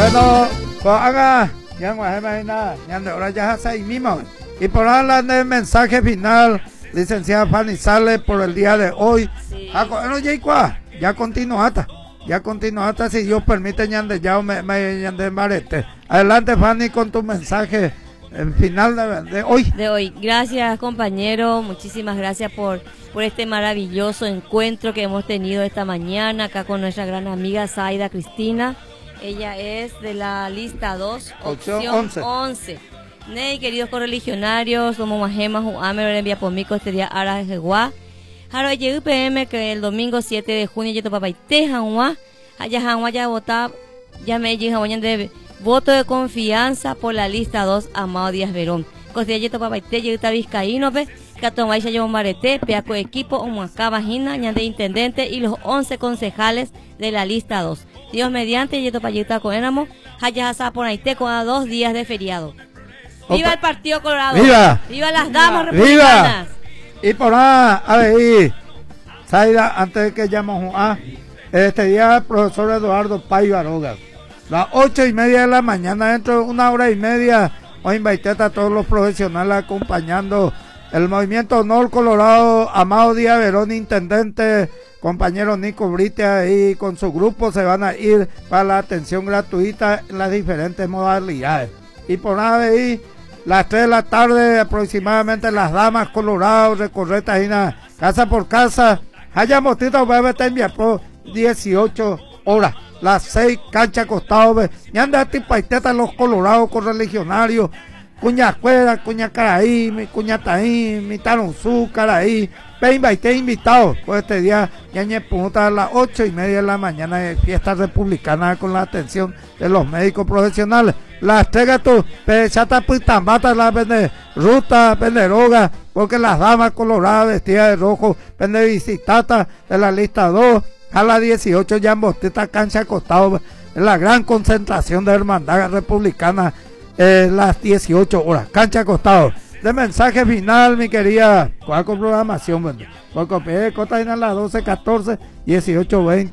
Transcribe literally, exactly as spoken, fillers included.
Bueno, pues haga, ya no hay nada, ya ahora ya es ahí mismo. Y por hablar del mensaje final, licenciada Fanny Sales, por el día de hoy. Sí. Ah, bueno, ya, ya continuata, ya continuata, si Dios permite, ñande, ya me, me ñande marete. Adelante, Fanny, con tu mensaje el final de, de hoy. De hoy. Gracias, compañero, muchísimas gracias por, por este maravilloso encuentro que hemos tenido esta mañana acá con nuestra gran amiga Zaida Cristina. Ella es de la lista dos, opción once. Ney, queridos correligionarios, somos Majema, Juamer, envía por mico este día Ara de Jeguá. Jaro de U P M que el domingo siete de junio ya papá y te Janua, allá Janua ya votar, ya me llegan de voto de confianza por la lista dos, Amado Díaz Verón. Costilla yeto papá y te llega Vizcaíno, pe, Catomaisha lleva Marete, Peaco equipo, Omuacá Vagina, ñande intendente y los once concejales de la lista dos. Dios mediante, yeto payita con Enamo, Hayahasa por Aite con a dos días de feriado. ¡Viva el Partido Colorado! ¡Viva! ¡Viva las damas republicanas! ¡Viva! Y por nada, a ver, Zaida, antes de que llamemos a este día el profesor Eduardo Payo Arogas, las ocho y media de la mañana, dentro de una hora y media, hoy invité a todos los profesionales acompañando el movimiento Honor Colorado, Amado Díaz Verón, intendente, compañero Nico Britia ahí con su grupo se van a ir para la atención gratuita en las diferentes modalidades. Y por nada de ahí, las tres de la tarde aproximadamente, las damas Colorado, recorrer Tajina, casa por casa, haya motito, bebé, te envía por dieciocho horas, las seis, cancha costado, ya anda tipo paiteta los Colorados correligionarios, cuña cuera, cuña caraí, mi cuña taín, mi tanonzú, caraí, ven, te invitados, pues este día, ya ñe punta a las ocho y media de la mañana de fiesta republicana con la atención de los médicos profesionales. Las trega tu, pechata pitambata, la vende ruta, vende droga, porque las damas coloradas vestidas de rojo, vende visitata de la lista dos, a las dieciocho ya en Bosteta, cancha acostado, en la gran concentración de hermandad republicana, eh, las dieciocho horas, cancha acostado. De mensaje final, mi querida, ¿cuál con programación? Porque cota a las doce, catorce, dieciocho, veinte.